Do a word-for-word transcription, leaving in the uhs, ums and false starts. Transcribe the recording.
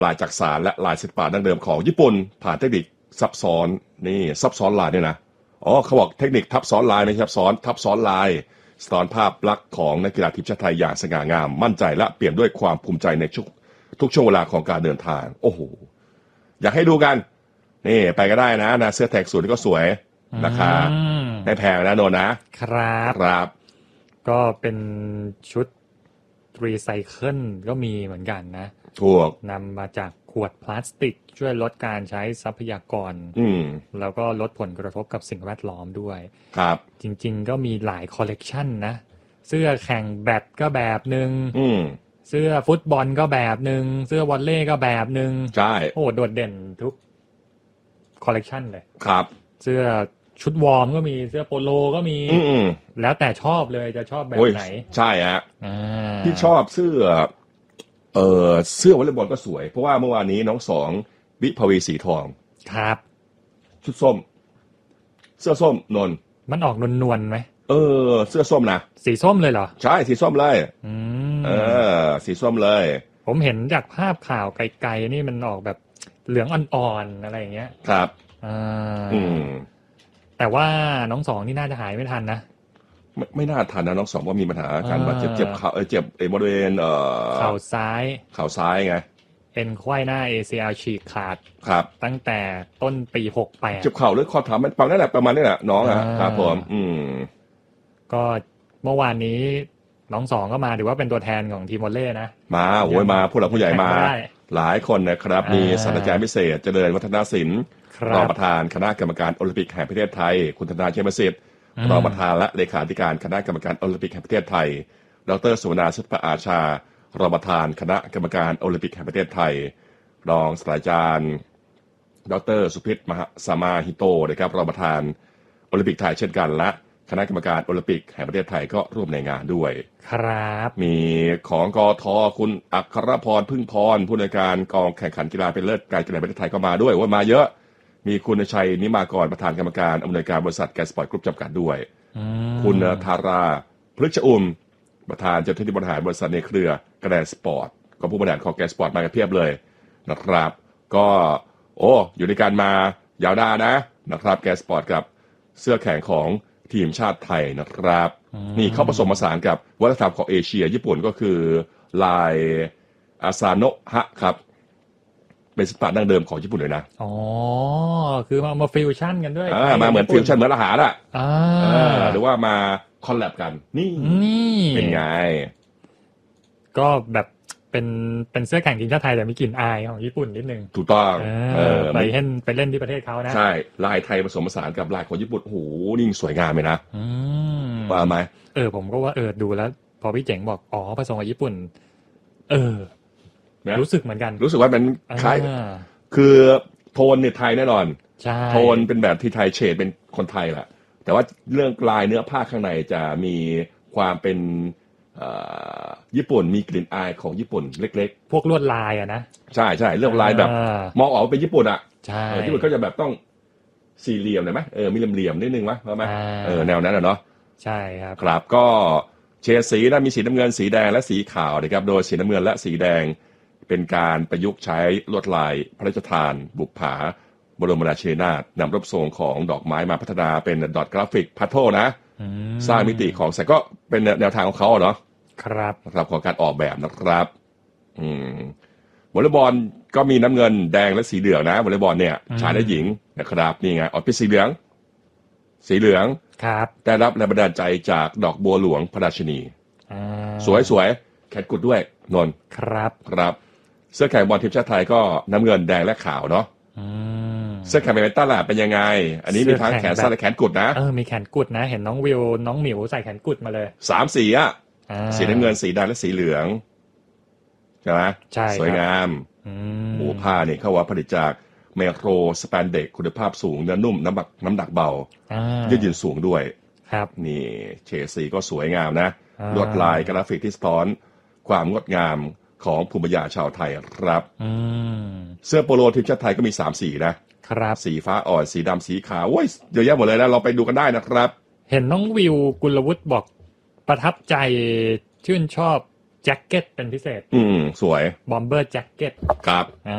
ลายจักสานและลายศิลปะดั้งเดิมของญี่ปุ่นผ่านเทคนิคซับซ้อนนี่ซับซ้อนลายเนี่ยนะอ๋อเขาบอกเทคนิคทับซ้อนลายไม่ใช่ทับซ้อนทับซ้อนลายสะท้อนภาพลักษณ์ของนักกีฬาทีมชาติไทยอย่างสง่างามมั่นใจและเปี่ยมด้วยความภูมิใจในทุกทุกช่วงเวลาของการเดินทางโอ้โหอยากให้ดูกันนี่ไปก็ได้นะนะเสื้อแท็กสูทก็สวยราคาไม่แพงนะโนนนะครับครับก็เป็นชุดรีไซเคิลก็มีเหมือนกันนะถูกนำมาจากขวดพลาสติกช่วยลดการใช้ทรัพยากรแล้วก็ลดผลกระทบกับสิ่งแวดล้อมด้วยครับจริงๆก็มีหลายคอลเลกชันนะเสื้อแข่งแบดก็แบบนึงเสื้อฟุตบอลก็แบบนึงเสื้อวอลเลย์ก็แบบนึงใช่โอ้โดดเด่นทุกคอลเลกชันเลยครับเสื้อชุดวอร์มก็มีเสื้อโปโลก็มีแล้วแต่ชอบเลยจะชอบแบบไหนใช่ฮะที่ชอบเสื้อเออเสื้อวอลเลย์บอลก็สวยเพราะว่าเมื่อวานนี้น้องสองวิภวีสีทองครับชุดส้มเสื้อส้มนนมันออกนวลๆไหมเออเสื้อส้มนะสีส้มเลยเหรอใช่สีส้มเลยเออสีส้มเลยผมเห็นจากภาพข่าวไกลๆนี่มันออกแบบเหลืองอ่อนๆอะไรอย่างเงี้ยครับอ่าอืมแต่ว่าน้องสองนี่น่าจะหายไม่ทันนะไม่ไม่น่าทันนะน้องสองว่ามีปัญหาการบาดเจ็บเจ็บเข่าเออเจ็บไอ้บริเวณเอ่อเข่าซ้ายเข่าซ้ายไงเอ็นไขว้หน้า เอ ซี แอล ฉีกขาดครับตั้งแต่ต้นปีหกสิบแปดเจ็บเข่าหรือข้อเท้ามันประมาณนั่นแหละประมาณนี้แหละน้องอ่ะครับผมอืมก็เมื่อวานนี้น้องสองก็มาถือว่าเป็นตัวแทนของทีมวอลเลย์นะมาโอ้ยมาผู้หลักผู้ใหญ่มาหลายคนนะครับมีศาสตราจารย์พิเศษเจริญวัฒนศิลป์รองประธานคณะกรรมการโอลิมปิกแห่งประเทศไทยคุณธนาเชษฐศิษย์รองประธานและเลขาธิการคณะกรรมการโอลิมปิกแห่งประเทศไทยดร.สุวรรณาศิลปอาชารองประธานคณะกรรมการโอลิมปิกแห่งประเทศไทยรองศาสตราจารย์ดร.สุพิษมหาสมาฮิโตนะครับรองประธานโอลิมปิกไทยเช่นกันและคณะกรรมการโอลิมปิกแห่งประเทศไทยก็ร่วมในงานด้วยครับมีของกทคุณอัครพรพึ่งพรผู้ในวยการกองแข่งขันกีฬาเป็นเลิศการกีฬาแห่งประเทศไทยก็มาด้วยว่ามาเยอะมีคุณชัยนิมากรประธานกรรมการอำนวยการบริษัทแกสปอร์ตกรุ๊ปจำกัดด้วยคุณธาราพฤกษอุ่มประธานเจ้าหน้าที่บริหารบริษัทในเครือแกรนสปอร์ตก็ผู้บริหารของแกสปอร์ตมากันเพียบเลยนะครับก็โอ้อยู่ในการมายาวนานนะนะครับแกสปอร์ตกับเสื้อแข่งของทีมชาติไทยนะครับนี่เข้าผสมผสานกับวัฒนธรรมของเอเชียญี่ปุ่นก็คือลายอาซาโนะฮะครับเป็นศิลปะดั้งเดิมของญี่ปุ่นเลยนะอ๋อคือมามาฟิวชั่นกันด้วยอ่ามาเหมือนฟิวชั่นเหมือนอาหารอ่ะอ่าหรือว่ามาคอลแลบกันนี่นี่เป็นไงก็แบบเป็นเป็นเสื้อแข่งทีมชาติไทยแต่มีกลิ่นอายของญี่ปุ่นนิดนึงถูกต้องเออไปเล่นไปเล่นที่ประเทศเขานะใช่ลายไทยผสมผสานกับลายของญี่ปุ่นโอ้โหนี่สวยงามเลยนะว่าไหมเออผมก็ว่าเออดูแล้วพอพี่เจ๋งบอกอ๋อผสมกับญี่ปุ่นเออรู้สึกเหมือนกันรู้สึกว่ามันคล้ายคือโทนเนี่ยไทยแน่นอนโทนเป็นแบบที่ไทยเฉดเป็นคนไทยแหละแต่ว่าเรื่องลายเนื้อผ้าข้างในจะมีความเป็นญี่ปุ่นมีกลิ่นอายของญี่ปุ่นเล็กๆพวกลวดลายอะนะใช่ใช่เรื่องลายแบบมองออกเป็นญี่ปุ่นอ่ะใช่ญี่ปุ่นก็จะแบบต้องสี่เหลี่ยมเลยไหมเออมีเหลี่ยมๆนิดนึงไหมเพราะไหมเออแนวนั้นอ่ะเนาะใช่ครับครับก็เฉดสีนะมีสีน้ำเงินสีแดงและสีขาวนะครับโดยสีน้ำเงินและสีแดงเป็นการประยุกต์ใช้ลวดลายพระราชทานบุปผาบรมราชินีนาถนำรูปทรงของดอกไม้มาพัฒนาเป็นดอทกราฟิกพัทโทนะสร้างมิติของแต่ก็เป็นแนวทางของเขาเนาะครับนะครับของการออกแบบนะครับอืมวอลเลย์บอลก็มีน้ำเงินแดงและสีเหลืองนะวอลเลย์บอลเนี่ยชายและหญิงนะครับนี่ไงออกเป็นสีเหลืองสีเหลืองครับได้รับแรงบันดาลใจจากดอกบัวหลวงพระราชินีสวยๆแขนกุดด้วยนนครับครับเสื้อแข่งบอลทีมชาติไทยก็น้ำเงินแดงและขาวเนาะเสื้อแข่งแบดมินตันล่ะเป็นยังไงอันนี้มีทั้งแขนสั้นและแขนกุดนะเออมีแขนกุดนะเห็นน้องวิวน้องหมิวใส่แขนกุดมาเลยสามสีอ่ะสีน้ำเงินสีแดงและสีเหลืองใช่ไหมใช่สวยงามโอ้ผ้าเนี่ยเขาว่าผลิตจากไมโครสแปนเด็กคุณภาพสูงเนื้อนุ่มน้ำหนักน้ำหนักเบายืดหยุ่นสูงด้วยครับนี่เฉดสีก็สวยงามนะลวดลายกราฟิกที่สะท้อนความงดงามของภูมิปัญญาชาวไทยครับเสื้อโปโลทีมชาติไทยก็มีสามสีนะครับสีฟ้าอ่อนสีดำสีขาวโอ้ยเยอะแยะหมดเลยนะเราไปดูกันได้นะครับเห็นน้องวิวกุลวุฒิบอกประทับใจชื่นชอบแจ็คเก็ตเป็นพิเศษอืมสวยบอมเบอร์แจ็คเก็ตครับ